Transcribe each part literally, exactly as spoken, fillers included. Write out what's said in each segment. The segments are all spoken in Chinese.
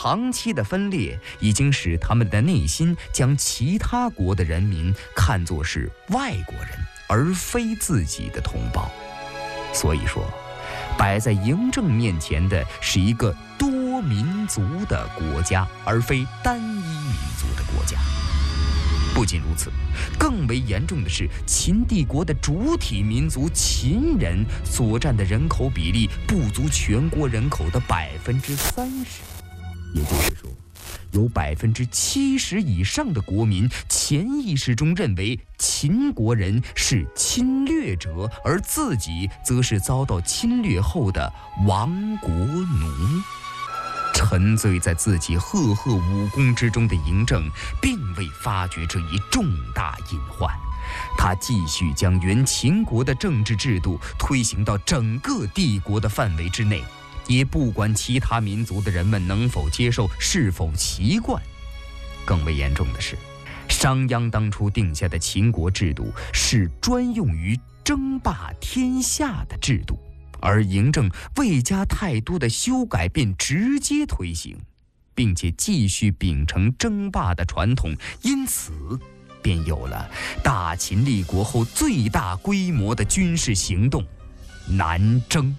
长期的分裂已经使他们的内心将其他国的人民看作是外国人，而非自己的同胞。所以说，摆在嬴政面前的是一个多民族的国家，而非单一民族的国家。不仅如此，更为严重的是，秦帝国的主体民族秦人所占的人口比例不足全国人口的百分之三十，也就是说，有百分之七十以上的国民潜意识中认为秦国人是侵略者，而自己则是遭到侵略后的亡国奴。沉醉在自己赫赫武功之中的嬴政，并未发觉这一重大隐患。他继续将原秦国的政治制度推行到整个帝国的范围之内，也不管其他民族的人们能否接受，是否习惯。更为严重的是，商鞅当初定下的秦国制度是专用于争霸天下的制度，而嬴政未加太多的修改便直接推行，并且继续秉承争霸的传统，因此便有了大秦立国后最大规模的军事行动南征。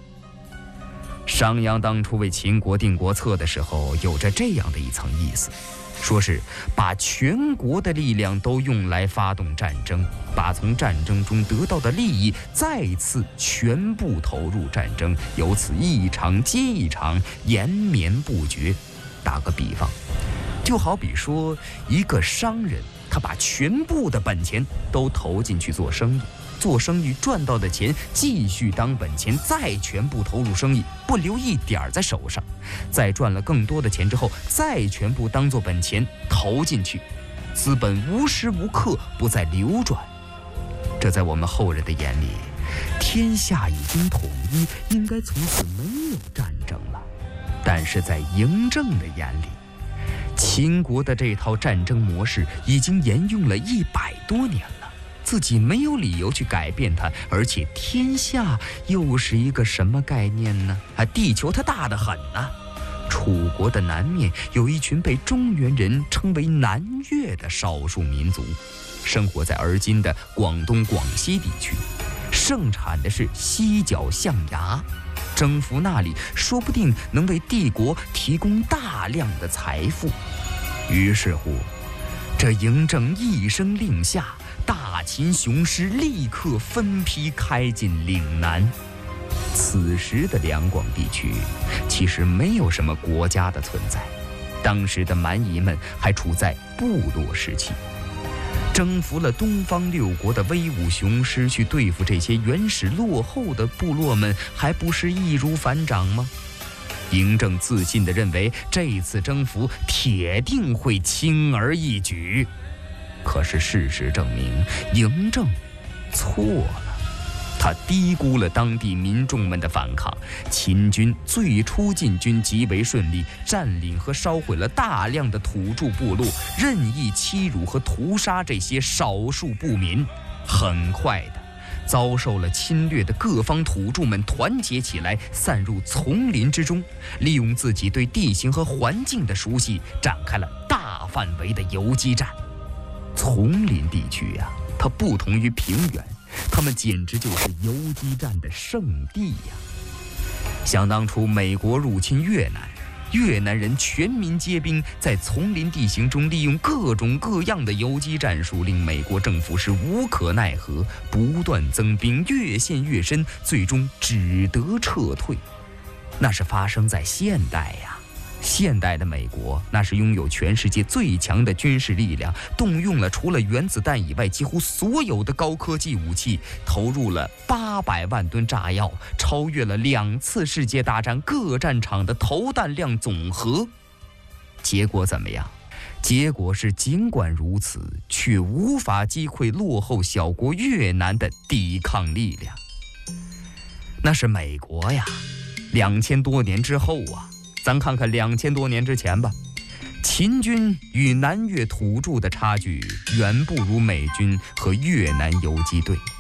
商鞅当初为秦国定国策的时候，有着这样的一层意思，说是把全国的力量都用来发动战争，把从战争中得到的利益再次全部投入战争，由此一场接一场，延绵不绝。打个比方，就好比说一个商人，他把全部的本钱都投进去做生意，做生意赚到的钱继续当本钱，再全部投入生意，不留一点在手上，再赚了更多的钱之后，再全部当做本钱投进去，资本无时无刻不在流转。这在我们后人的眼里，天下已经统一，应该从此没有战争了。但是在嬴政的眼里，秦国的这套战争模式已经沿用了一百多年了，自己没有理由去改变它，而且天下又是一个什么概念呢？啊，地球它大得很啊！楚国的南面有一群被中原人称为南越的少数民族，生活在而今的广东、广西地区，盛产的是犀角象牙。征服那里，说不定能为帝国提供大量的财富。于是乎，这嬴政一声令下，大秦雄师立刻分批开进岭南。此时的两广地区其实没有什么国家的存在，当时的蛮夷们还处在部落时期。征服了东方六国的威武雄师，去对付这些原始落后的部落们，还不是易如反掌吗？嬴政自信地认为，这次征服铁定会轻而易举。可是事实证明，嬴政错了。他低估了当地民众们的反抗。秦军最初进军极为顺利，占领和烧毁了大量的土著部落，任意欺辱和屠杀这些少数部民。很快的，遭受了侵略的各方土著们团结起来，散入丛林之中，利用自己对地形和环境的熟悉，展开了大范围的游击战。丛林地区呀、啊，它不同于平原，他们简直就是游击战的圣地呀！想当初美国入侵越南，越南人全民皆兵，在丛林地形中利用各种各样的游击战术，令美国政府是无可奈何，不断增兵，越陷越深，最终只得撤退。那是发生在现代呀！现代的美国，那是拥有全世界最强的军事力量，动用了除了原子弹以外几乎所有的高科技武器，投入了八百万吨炸药，超越了两次世界大战各战场的投弹量总和。结果怎么样？结果是尽管如此，却无法击溃落后小国越南的抵抗力量。那是美国呀，两千多年之后啊，咱看看两千多年之前吧，秦军与南越土著的差距远不如美军和越南游击队。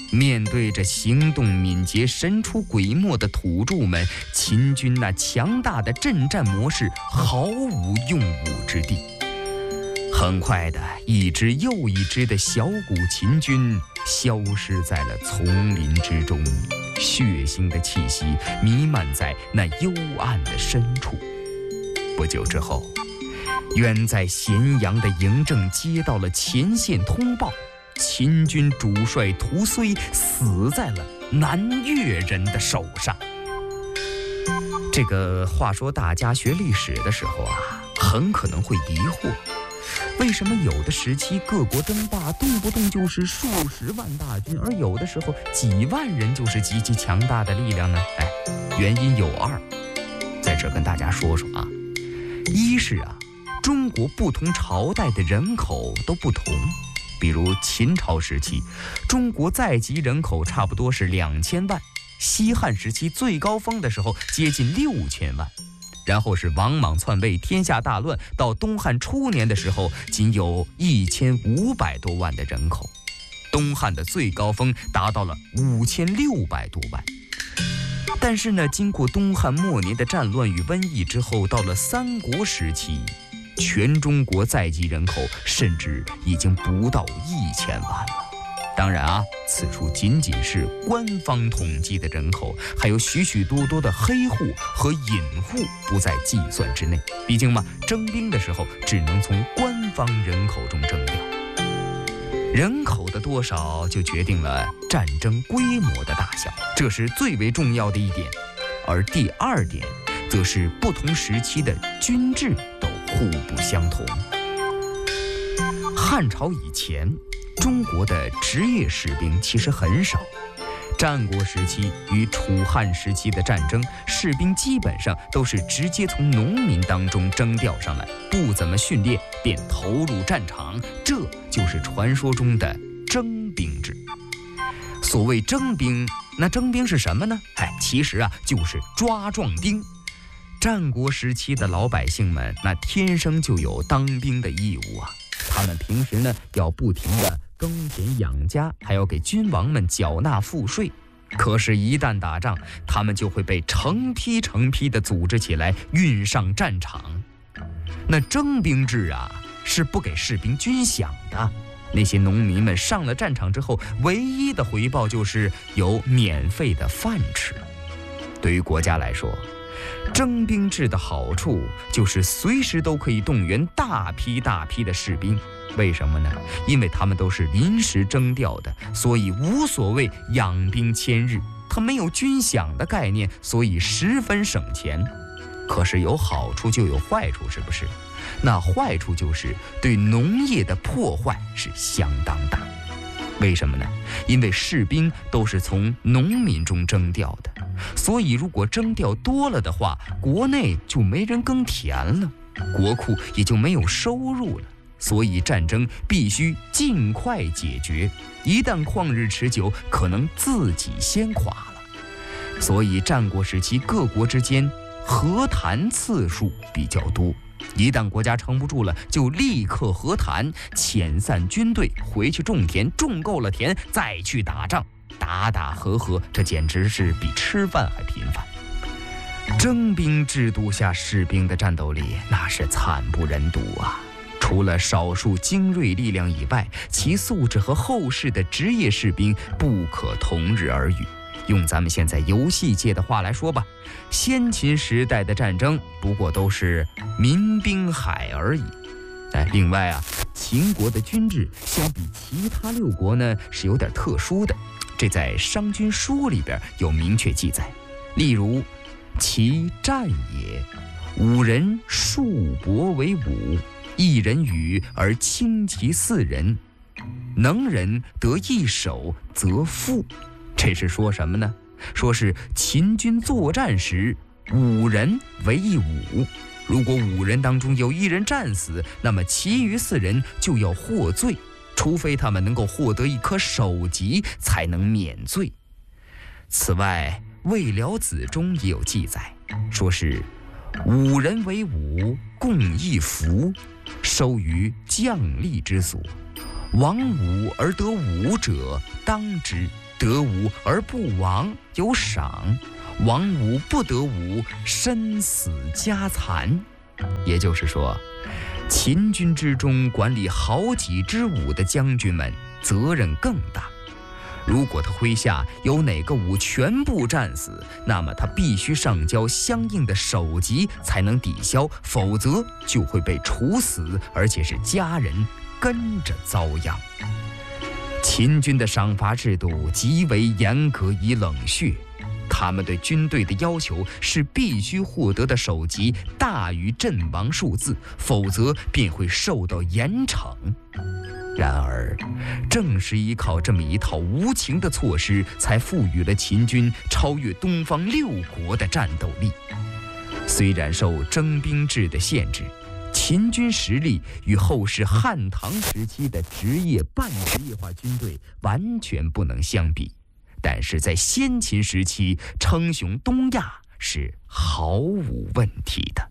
面对着行动敏捷、神出鬼没的土著们，秦军那强大的阵战模式毫无用武之地。很快的，一支又一支的小股秦军消失在了丛林之中，血腥的气息弥漫在那幽暗的深处。不久之后，远在咸阳的嬴政接到了前线通报，秦军主帅屠睢死在了南越人的手上。这个话说，大家学历史的时候啊，很可能会疑惑，为什么有的时期各国争霸动不动就是数十万大军，而有的时候几万人就是极其强大的力量呢？哎，原因有二，在这跟大家说说啊。一是啊，中国不同朝代的人口都不同。比如秦朝时期，中国在籍人口差不多是两千万，西汉时期最高峰的时候接近六千万，然后是王莽篡位，天下大乱，到东汉初年的时候，仅有一千五百多万的人口，东汉的最高峰达到了五千六百多万。但是呢，经过东汉末年的战乱与瘟疫之后，到了三国时期，全中国在籍人口甚至已经不到一千万了。当然啊，此处仅仅是官方统计的人口，还有许许多多的黑户和隐户不在计算之内。毕竟嘛，征兵的时候只能从官方人口中征调，人口的多少就决定了战争规模的大小，这是最为重要的一点。而第二点，则是不同时期的军制都互不相同。汉朝以前，中国的职业士兵其实很少。战国时期与楚汉时期的战争，士兵基本上都是直接从农民当中征调上来，不怎么训练便投入战场，这就是传说中的征兵制。所谓征兵，那征兵是什么呢？哎，其实啊，就是抓壮丁。战国时期的老百姓们，那天生就有当兵的义务啊。他们平时呢，要不停地耕田养家，还要给君王们缴纳赋税。可是，一旦打仗，他们就会被成批成批地组织起来，运上战场。那征兵制啊，是不给士兵军饷的。那些农民们上了战场之后，唯一的回报就是有免费的饭吃。对于国家来说，征兵制的好处就是随时都可以动员大批大批的士兵。为什么呢？因为他们都是临时征调的，所以无所谓养兵千日，他没有军饷的概念，所以十分省钱。可是有好处就有坏处，是不是？那坏处就是对农业的破坏是相当大。为什么呢？因为士兵都是从农民中征调的，所以如果征调多了的话，国内就没人耕田了，国库也就没有收入了。所以战争必须尽快解决，一旦旷日持久，可能自己先垮了。所以战国时期各国之间和谈次数比较多，一旦国家撑不住了，就立刻和谈，遣散军队回去种田，种够了田再去打仗，打打和和，这简直是比吃饭还频繁。征兵制度下士兵的战斗力那是惨不忍睹啊！除了少数精锐力量以外，其素质和后世的职业士兵不可同日而语。用咱们现在游戏界的话来说吧，先秦时代的战争不过都是民兵海而已。哎，另外啊，秦国的军制相比其他六国呢是有点特殊的，这在《商君书》里边有明确记载。例如，其战也，五人数伯为伍，一人与而轻其四人，能人得一手则富。这是说什么呢？说是秦军作战时，五人为一伍，如果五人当中有一人战死，那么其余四人就要获罪，除非他们能够获得一颗首级，才能免罪。此外，《魏辽子》中也有记载，说是五人为伍，共一服，收于将吏之所。亡伍而得伍者，当之。 得武而不亡，有赏；亡武不得武，身死家残。也就是说，秦军之中管理好几支武的将军们责任更大。如果他麾下有哪个武全部战死，那么他必须上交相应的首级才能抵消，否则就会被处死，而且是家人跟着遭殃。秦军的赏罚制度极为严格与冷血，他们对军队的要求是必须获得的首级大于阵亡数字，否则便会受到严惩。然而，正是依靠这么一套无情的措施，才赋予了秦军超越东方六国的战斗力。虽然受征兵制的限制，秦军实力与后世汉唐时期的职业半职业化军队完全不能相比，但是在先秦时期称雄东亚是毫无问题的。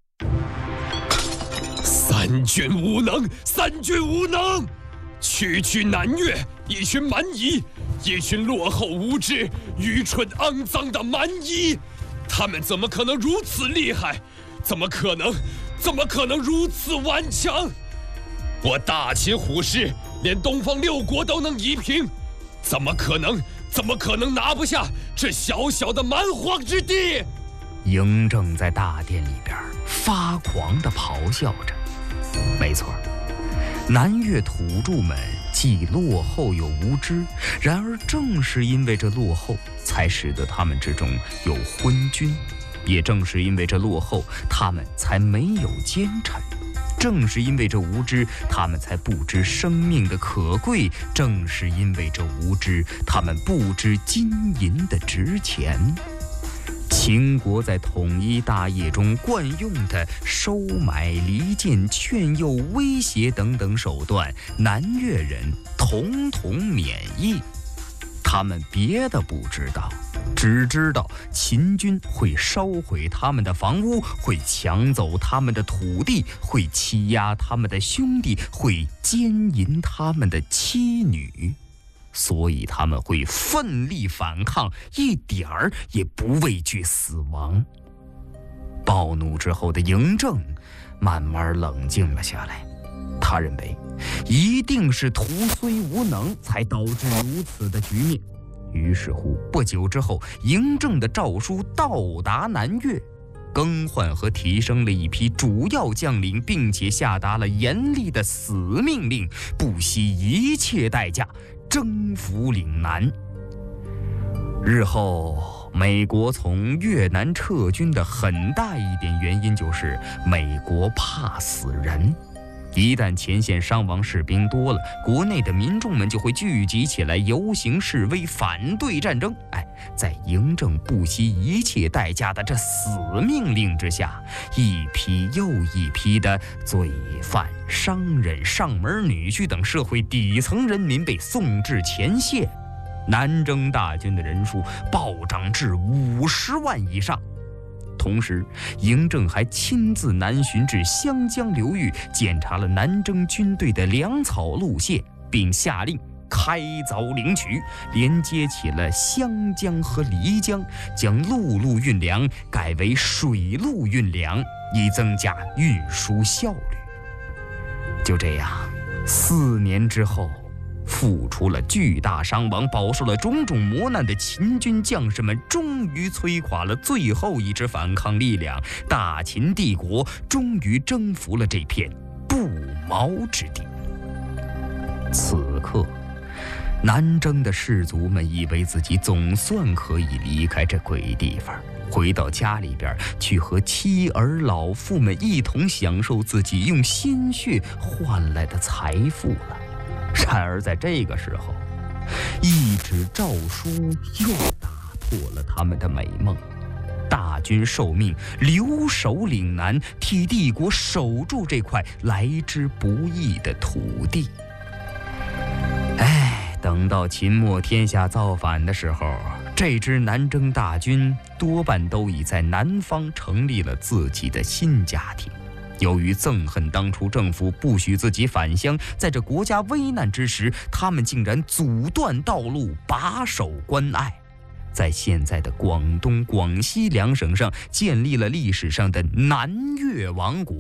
三军无能，三军无能！区区南越，一群蛮夷，一群落后无知、愚蠢肮脏的蛮夷，他们怎么可能如此厉害？怎么可能？怎么可能如此顽强？我大秦虎师连东方六国都能夷平，怎么可能？怎么可能拿不下这小小的蛮荒之地？ 嬴政在大殿里边发狂地咆哮着。没错，南越土著们既落后又无知，然而正是因为这落后，才使得他们之中有昏君，也正是因为这落后，他们才没有奸臣。正是因为这无知，他们才不知生命的可贵；正是因为这无知，他们不知金银的值钱。秦国在统一大业中惯用的收买、离间、劝诱、威胁等等手段，南越人统统免疫。他们别的不知道，只知道秦军会烧毁他们的房屋，会抢走他们的土地，会欺压他们的兄弟，会奸淫他们的妻女。所以他们会奋力反抗，一点儿也不畏惧死亡。暴怒之后的嬴政慢慢冷静了下来，他认为一定是徒虽无能才导致如此的局面。于是乎，不久之后，嬴政的诏书到达南越，更换和提升了一批主要将领，并且下达了严厉的死命令，不惜一切代价征服岭南。日后，美国从越南撤军的很大一点原因就是美国怕死人。一旦前线伤亡士兵多了，国内的民众们就会聚集起来游行示威，反对战争。哎，在嬴政不惜一切代价的这死命令之下，一批又一批的罪犯、商人、上门女婿等社会底层人民被送至前线，南征大军的人数暴涨至五十万以上。同时，嬴政还亲自南巡至湘江流域，检查了南征军队的粮草路线，并下令开凿灵渠，连接起了湘江和漓江，将陆路运粮改为水路运粮，以增加运输效率。就这样，四年之后，付出了巨大伤亡、饱受了种种磨难的秦军将士们，终于摧垮了最后一支反抗力量，大秦帝国终于征服了这片不毛之地。此刻，南征的士卒们以为自己总算可以离开这鬼地方，回到家里边去和妻儿老妇们一同享受自己用鲜血换来的财富了。然而在这个时候，一纸诏书又打破了他们的美梦。大军受命留守岭南，替帝国守住这块来之不易的土地。哎，等到秦末天下造反的时候，这支南征大军多半都已在南方成立了自己的新家庭。 由于憎恨当初政府不许自己返乡，在这国家危难之时，他们竟然阻断道路，把守关隘，在现在的广东、广西两省上建立了历史上的南越王国。